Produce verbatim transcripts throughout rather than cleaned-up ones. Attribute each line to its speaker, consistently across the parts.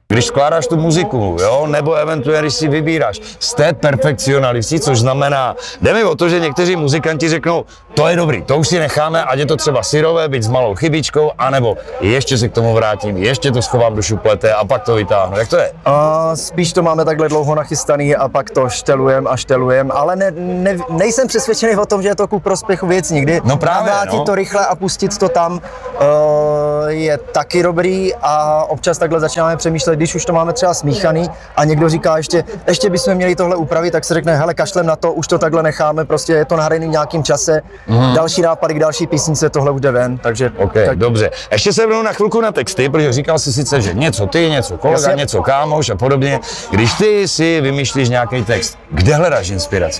Speaker 1: Když skládáš tu muziku, jo, nebo eventuálně, když si vybíráš, jste perfekcionalisti, což znamená, jde mi o to, že někteří muzikanti řeknou, to je dobrý, to už si necháme, ať je to třeba syrové, být s malou chybičkou, anebo ještě se k tomu vrátím, ještě to schovám do šuplete a pak to vytáhnu. Jak to je?
Speaker 2: A spíš to máme takhle dlouho nachystaný a pak to štelujem a štelujem, ale ne, ne, nejsem přesvědčený o tom, že je to ku prospěchu věc nikdy.
Speaker 1: No právě,
Speaker 2: navrátit
Speaker 1: no.
Speaker 2: to rychle a pustit to tam uh, je taky dobrý a občas takhle začínáme přemýšlet, když už to máme třeba smíchaný a někdo říká ještě, ještě bychom měli tohle upravit, tak se řekne, hele, kašlem na to, už to takhle necháme, prostě je to nahraný v nějakým čase, mm. další nápady k další písnice, tohle už jde ven, takže...
Speaker 1: OK,
Speaker 2: tak...
Speaker 1: dobře. Ještě se vrhnu na chvilku na texty, protože říkal jsi sice, že něco ty, něco kolega,
Speaker 2: Jasně.
Speaker 1: něco kámoš a podobně. Když ty si vymýšlíš nějaký text, kde hledáš inspiraci?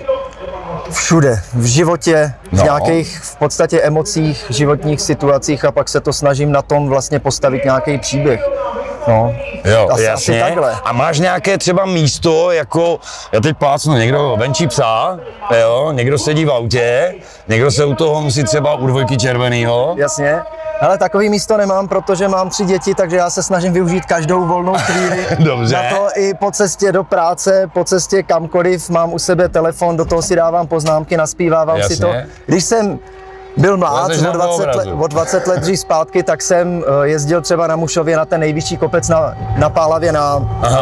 Speaker 2: Všude, v životě, v
Speaker 1: No.
Speaker 2: nějakých v podstatě emocích, životních situacích a pak se to snažím na tom vlastně postavit nějaký příběh. No,
Speaker 1: Jo,
Speaker 2: asi,
Speaker 1: jasně.
Speaker 2: asi takhle.
Speaker 1: A máš nějaké třeba místo, jako, já teď plácnu, někdo venčí psa, jo, někdo sedí v autě, někdo se u toho musí třeba u dvojky červenýho.
Speaker 2: Jasně. Ale takový místo nemám, protože mám tři děti, takže já se snažím využít každou volnou chvíli.
Speaker 1: Dobře.
Speaker 2: Na to i po cestě do práce, po cestě kamkoliv, mám u sebe telefon, do toho si dávám poznámky, naspívávám
Speaker 1: Jasně.
Speaker 2: si to. Když jsem byl mlád,
Speaker 1: Lezeš na
Speaker 2: o dvacet, let,
Speaker 1: obrazu.
Speaker 2: o dvacet let dřív zpátky, tak jsem uh, jezdil třeba na Mušově na ten nejvyšší kopec na, na Pálavě, na,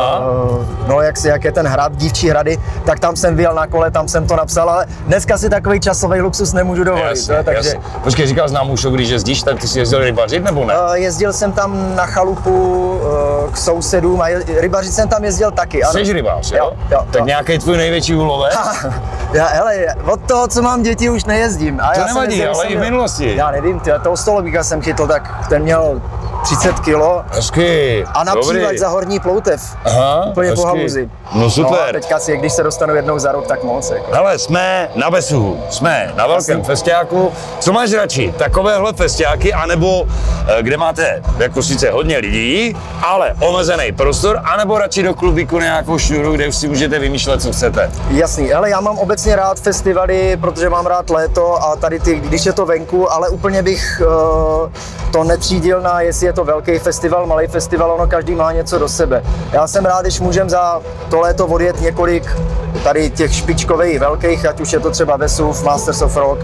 Speaker 2: uh, no jak, si, jak je ten hrad, Dívčí hrady, tak tam jsem vyjel na kole, tam jsem to napsal, ale dneska si takový časový luxus nemůžu dovolit.
Speaker 1: Jasně,
Speaker 2: jo, takže,
Speaker 1: jasně. Počkej, říkal znám už, když jezdíš, tak ty jsi jezdil rybařit nebo ne?
Speaker 2: Uh, jezdil jsem tam na chalupu uh, k sousedům a je, rybařit jsem tam jezdil taky. Ano.
Speaker 1: Jsi rybář, jo?
Speaker 2: Jo, jo,
Speaker 1: tak
Speaker 2: jo.
Speaker 1: nějaký tvůj největší úlovek?
Speaker 2: Já, hele, od toho, co mám děti, už nejezdím. A
Speaker 1: To
Speaker 2: já jsem
Speaker 1: nevadí,
Speaker 2: jezdil,
Speaker 1: ale
Speaker 2: jsem
Speaker 1: i v
Speaker 2: měl-
Speaker 1: minulosti.
Speaker 2: Já nevím, tyhle, toho stolobíka jsem chytl, tak ten měl třicet kilo
Speaker 1: Hezky,
Speaker 2: a na
Speaker 1: dobrý.
Speaker 2: přívať za horní ploutev.
Speaker 1: Aha,
Speaker 2: Úplně
Speaker 1: hezky.
Speaker 2: po haluzi.
Speaker 1: No super.
Speaker 2: No a teďka si, když se dostanu jednou za rok, tak moc. Jako.
Speaker 1: Hele, jsme na Vesuhu, jsme na velkém
Speaker 2: Jasně.
Speaker 1: festiáku. Co máš radši, takovéhle festiáky, anebo eh, kde máte jako sice hodně lidí, ale omezený prostor, anebo radši do klubíku nějakou šňůru, kde už si můžete vymýšlet, co chcete?
Speaker 2: Jasný, ale já mám obecně rád festivaly, protože mám rád léto a tady ty, když je to venku, ale úplně bych uh, to netřídil na, jestli je to velký festival, malý festival, ono každý má něco do sebe. Já jsem rád, když můžem za to léto odjet několik tady těch špičkových velkých, ať už je to třeba Vesuv, Masters of Rock,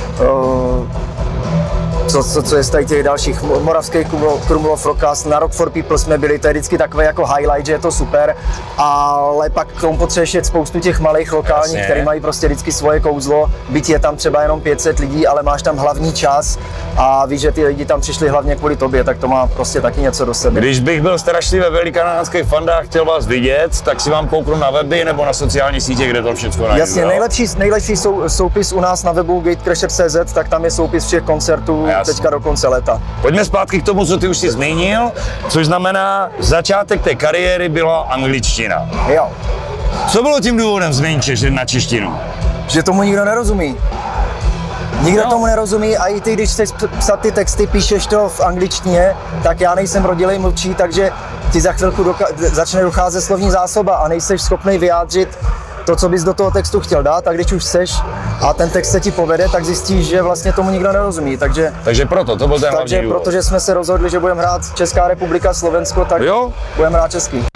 Speaker 2: uh, co, co, co je z tady těch dalších, Moravský Krumlov Rockcast, na Rock for People jsme byli, to je vždycky takové jako highlight, že je to super, ale pak k tomu potřebuješ jet spoustu těch malých lokálních,
Speaker 1: Jasně.
Speaker 2: který mají prostě vždycky svoje kouzlo, byť je tam třeba jenom pět set lidí, ale máš tam hlavní čas a víš, že ty lidi tam přišli hlavně kvůli tobě, tak to má prostě taky něco do sebe.
Speaker 1: Když bych byl strašný ve velikanánských fandách, chtěl vás vidět, tak si vám kouknu na weby nebo na sociální sítě, kde to všechno najdu.
Speaker 2: Jasně,
Speaker 1: jo?
Speaker 2: nejlepší, nejlepší sou, soupis u nás na webu gatecrasher tečka cé zet, tak tam je soupis všech koncertů
Speaker 1: Jasně.
Speaker 2: teďka do konce léta.
Speaker 1: Pojďme zpátky k tomu, co ty už jsi zmínil, což znamená, začátek té kariéry byla angličtina.
Speaker 2: Jo,
Speaker 1: Co bylo tím důvodem změnit češ- na češtinu?
Speaker 2: že tomu nikdo nerozumí. Nikdo
Speaker 1: No.
Speaker 2: tomu nerozumí a i ty, když chceš psat ty texty, píšeš to v angličtině, tak já nejsem rodilej mluvčí, takže ti za chvilku doka- začne docházet slovní zásoba a nejseš schopný vyjádřit to, co bys do toho textu chtěl dát, a když už chceš a ten text se ti povede, tak zjistíš, že vlastně tomu nikdo nerozumí, takže,
Speaker 1: Takže proto, to byl ten hlavní
Speaker 2: takže
Speaker 1: důvod.
Speaker 2: protože jsme se rozhodli, že budeme hrát Česká republika, Slovensko, tak
Speaker 1: Jo?
Speaker 2: budeme hrát český.